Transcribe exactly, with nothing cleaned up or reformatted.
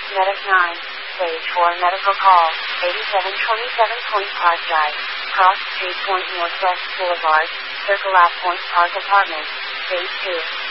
Medic nine, Stage four medical call, eighty-seven twenty-seven Point Park Drive, Cross Street Point Northwest Boulevard, Circle at Point Park Apartments, Stage two.